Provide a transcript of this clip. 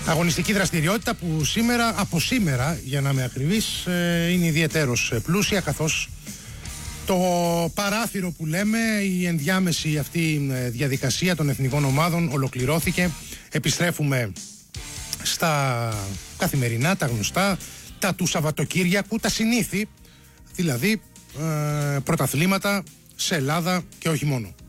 Αγωνιστική δραστηριότητα που από σήμερα για να είμαι ακριβής, είναι ιδιαιτέρως πλούσια, καθώς το παράθυρο που λέμε, η ενδιάμεση αυτή διαδικασία των εθνικών ομάδων ολοκληρώθηκε. Επιστρέφουμε στα καθημερινά, τα γνωστά, τα του Σαββατοκύριακου, τα συνήθη, δηλαδή πρωταθλήματα σε Ελλάδα και όχι μόνο.